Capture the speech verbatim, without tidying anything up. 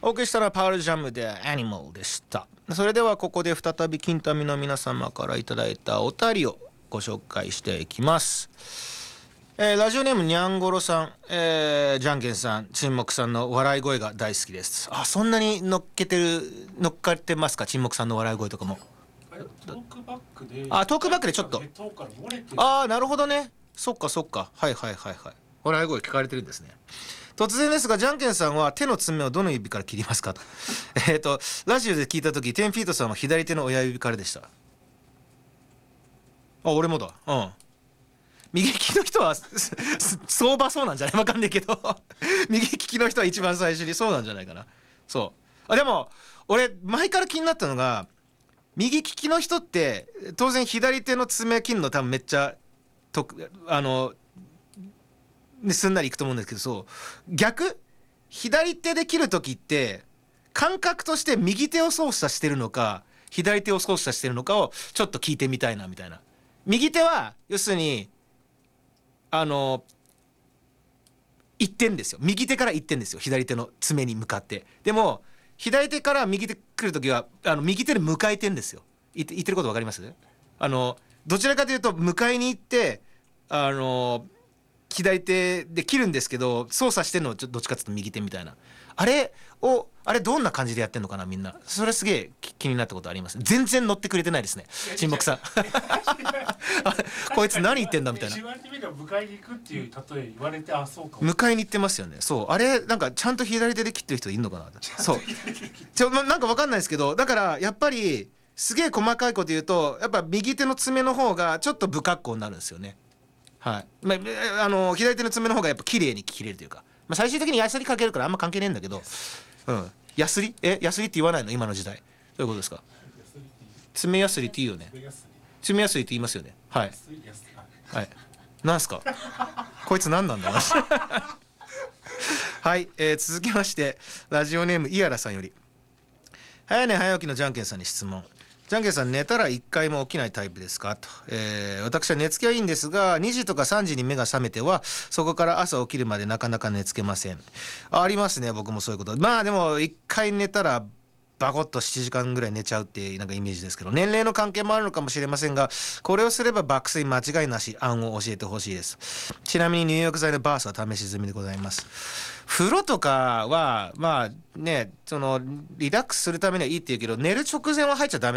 お送りしたのはパウルジャムでアニマルでした。それではここで再び金民の皆様からいただいたお便りをご紹介していきます。えー、ラジオネームにゃんごろさん、えー、じゃんけんさん、沈黙さんの笑い声が大好きです。あ、そんなに乗っけてる乗っかってますか、沈黙さんの笑い声とかも。 トークバックであ、トークバックでちょっと、ああ、なるほどね。そっかそっか、はいはいはいはい、笑い声聞かれてるんですね。突然ですが、じゃんけんさんは手の爪をどの指から切りますかとえっとラジオで聞いた時、テンフィートさんは左手の親指からでした。あ、俺もだ。うん。右利きの人は相場そうなんじゃない、わかんないけど右利きの人は一番最初にそうなんじゃないかな。そうあ、でも俺前から気になったのが、右利きの人って当然左手の爪切るの多分めっちゃとあのすんなりいくと思うんですけど、そう逆、左手で切る時って感覚として右手を操作してるのか左手を操作してるのかをちょっと聞いてみたいなみたいな。右手は要するにあの一点ですよ、右手から一点ですよ、左手の爪に向かって。でも左手から右手来る時はあの右手で迎えてんですよ。言ってること分かります？あのどちらかというと迎えに行ってあの左手で切るんですけど、操作してるのはどっちかっていうと右手みたいな。あれをあれどんな感じでやってんのかなみんな。それすげえ気になったことあります。全然乗ってくれてないですね、沈黙さんこいつ何言ってんだみたいな。 言われてみれば迎えに行くっていう例え言われて、あ、そうか迎えに行ってますよね。そうあれなんかちゃんと左手で切ってる人いるのかな。そうちょなんか分かんないですけど、だからやっぱりすげえ細かいこと言うと、やっぱ右手の爪の方がちょっと不格好になるんですよね。はい、まあ、あの左手の爪の方がやっぱ綺麗に切れるというか、まあ、最終的にヤスリかけるからあんま関係ねえんだけど、うん、ヤスリえヤスリって言わないの今の時代。どういうことですか。爪ヤスリって言うよね。爪ヤスリって言いますよね。はいはい、なんすかこいつ何なんだはい、えー、続きましてラジオネームイアラさんより、早寝早起きのじゃんけんさんに質問。じゃんけんさん、寝たらいっかいも起きないタイプですかと、えー、私は寝つきはいいんですがにじとかさんじに目が覚めてはそこから朝起きるまでなかなか寝つけません。 あ, ありますね、僕もそういうこと。まあでもいっかい寝たらバコッとしちじかんぐらい寝ちゃうっていうなんかイメージですけど、年齢の関係もあるのかもしれませんが、これをすれば爆睡間違いなし案を教えてほしいです。ちなみに入浴剤のバースは試し済みでございます。風呂とかはまあね、そのリラックスするためにはいいって言うけど、寝る直前は入っちゃダメ